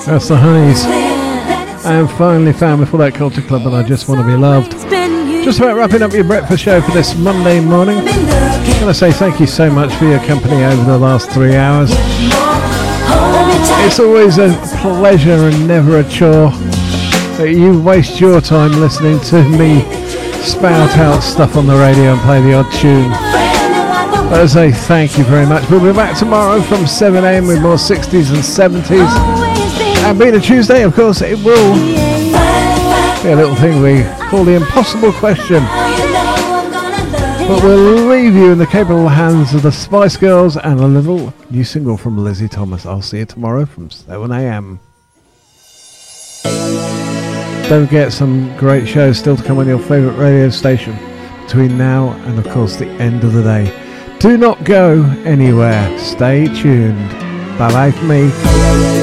That's the Honeys. And finally found me for that Culture Club, and I Just Want to Be Loved. Just about wrapping up your breakfast show for this Monday morning. I'm going to say thank you so much for your company over the last 3 hours. It's always a pleasure and never a chore that you waste your time listening to me spout out stuff on the radio and play the odd tune. But I say thank you very much. We'll be back tomorrow from 7 a.m. with more 60s and 70s. And being a Tuesday, of course, it will be a little thing we call the impossible question. But we'll leave you in the capable hands of the Spice Girls and a little new single from Lizzie Thomas. I'll see you tomorrow from 7 a.m. Don't forget some great shows still to come on your favourite radio station between now and, of course, the end of the day. Do not go anywhere. Stay tuned. Bye-bye for me.